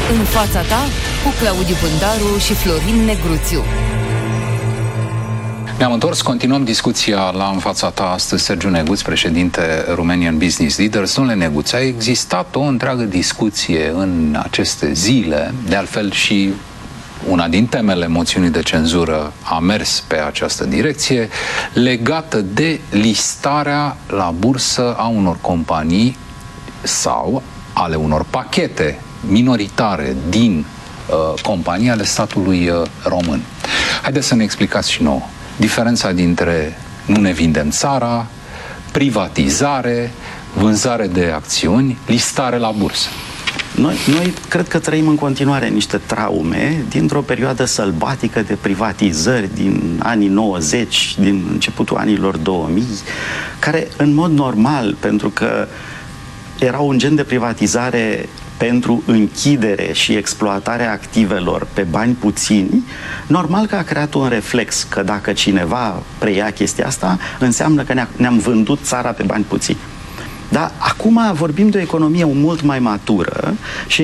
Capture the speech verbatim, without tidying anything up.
În fața ta, cu Claudiu Pândaru și Florin Negruțiu. Ne-am întors, continuăm discuția la În fața ta astăzi. Sergiu Neguț, președinte Romanian Business Leaders. Domnule Neguț, a existat o întreagă discuție în aceste zile, de altfel și una din temele moțiunii de cenzură a mers pe această direcție, legată de listarea la bursă a unor companii sau ale unor pachete minoritare din uh, companii ale statului uh, român. Haideți să ne explicați și nouă diferența dintre nu ne vindem țara, privatizare, vânzare de acțiuni, listare la bursă. Noi, noi cred că trăim în continuare niște traume dintr-o perioadă sălbatică de privatizări din anii nouăzeci, din începutul anilor două mii, care în mod normal, pentru că era un gen de privatizare pentru închidere și exploatarea activelor pe bani puțini, normal că a creat un reflex că dacă cineva preia chestia asta, înseamnă că ne-am vândut țara pe bani puțini. Dar acum vorbim de o economie mult mai matură și